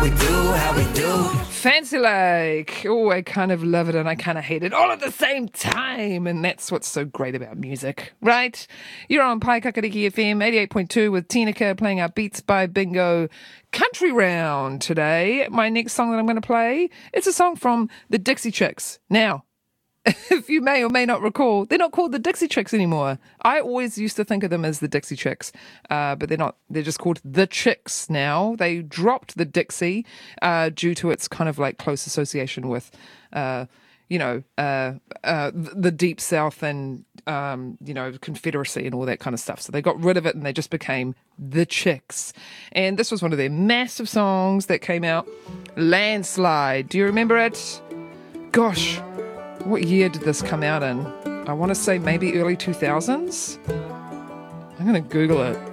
how we do. Fancy Lake. Oh, I kind of love it and I kind of hate it all at the same time. And that's what's so great about music, right? You're on Pai Kakariki FM 88.2 with Tinaka playing our Beats by Bingo country round today. My next song that I'm going to play, it's a song from the Dixie Chicks. Now, if you may or may not recall, they're not called the Dixie Chicks anymore. I always used to think of them as the Dixie Chicks, but they're not. They're just called the Chicks now. They dropped the Dixie due to its kind of like close association with, the Deep South and, Confederacy and all that kind of stuff. So they got rid of it and they just became the Chicks. And this was one of their massive songs that came out, Landslide. Do you remember it? Gosh. What year did this come out in? I want to say maybe early 2000s. I'm going to Google it.